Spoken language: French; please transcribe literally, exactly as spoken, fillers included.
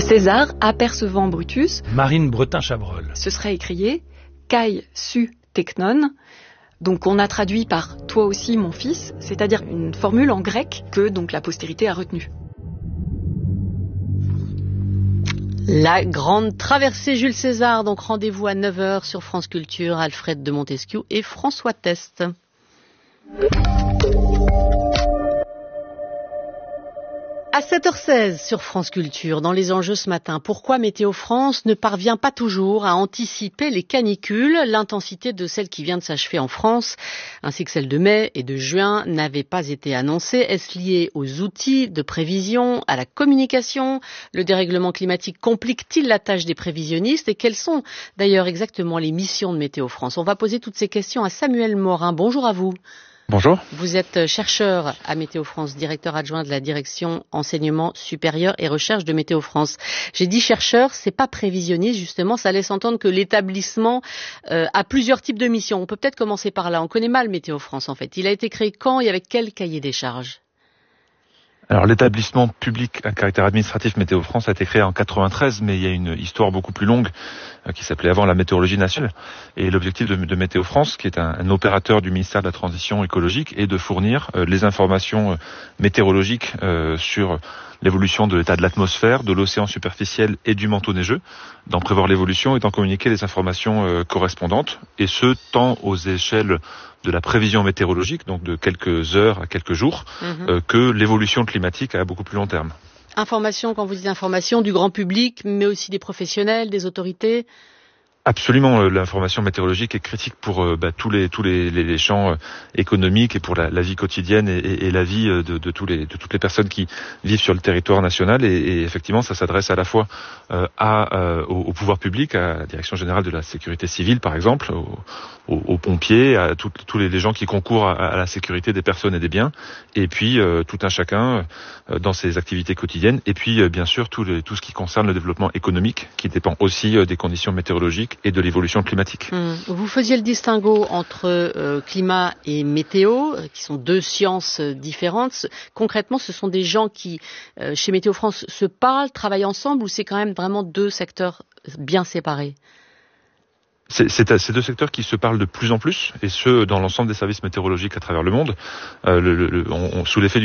César, apercevant Brutus, Marine Bretin-Chabrol, ce serait écrié Kai su teknon. Donc on a traduit par « toi aussi mon fils », c'est-à-dire une formule en grec que donc la postérité a retenue. La grande traversée Jules César, donc rendez-vous à neuf heures sur France Culture, Alfred de Montesquiou et François Test. À sept heures seize sur France Culture, dans les enjeux ce matin, pourquoi Météo France ne parvient pas toujours à anticiper les canicules? L'intensité de celle qui vient de s'achever en France, ainsi que celle de mai et de juin, n'avait pas été annoncée. Est-ce lié aux outils de prévision, à la communication? Le dérèglement climatique complique-t-il la tâche des prévisionnistes? Et quelles sont d'ailleurs exactement les missions de Météo France? On va poser toutes ces questions à Samuel Morin. Bonjour à vous. Bonjour. Vous êtes chercheur à Météo France, directeur adjoint de la direction enseignement supérieur et recherche de Météo France. J'ai dit chercheur, c'est pas prévisionniste justement, ça laisse entendre que l'établissement euh, a plusieurs types de missions. On peut peut-être commencer par là. On connaît mal Météo France en fait. Il a été créé quand et avec quel cahier des charges? Alors l'établissement public à caractère administratif Météo France a été créé en quatre-vingt-treize, mais il y a une histoire beaucoup plus longue euh, qui s'appelait avant la météorologie nationale. Et l'objectif de, de Météo France, qui est un, un opérateur du ministère de la Transition écologique, est de fournir euh, les informations euh, météorologiques euh, sur l'évolution de l'état de l'atmosphère, de l'océan superficiel et du manteau neigeux, d'en prévoir l'évolution et d'en communiquer les informations euh, correspondantes, et ce, tant aux échelles de la prévision météorologique, donc de quelques heures à quelques jours, mmh. euh, que l'évolution climatique à beaucoup plus long terme. Information, quand vous dites information, du grand public, mais aussi des professionnels, des autorités? Absolument, l'information météorologique est critique pour euh, bah, tous les tous les, les, les champs euh, économiques et pour la, la vie quotidienne et, et, et la vie de, de tous les de toutes les personnes qui vivent sur le territoire national. Et, et effectivement, ça s'adresse à la fois euh, à euh, au, au pouvoir public, à la Direction générale de la sécurité civile, par exemple, aux, aux, aux pompiers, à tous les, les gens qui concourent à, à la sécurité des personnes et des biens, et puis euh, tout un chacun euh, dans ses activités quotidiennes. Et puis euh, bien sûr tout, les, tout ce qui concerne le développement économique, qui dépend aussi euh, des conditions météorologiques et de l'évolution climatique. Mmh. Vous faisiez le distinguo entre euh, climat et météo, euh, qui sont deux sciences euh, différentes. Concrètement, ce sont des gens qui, euh, chez Météo France, se parlent, travaillent ensemble, ou c'est quand même vraiment deux secteurs bien séparés? C'est, c'est ces deux secteurs qui se parlent de plus en plus, et ce, dans l'ensemble des services météorologiques à travers le monde. Euh, le, le, on, on, sous l'effet du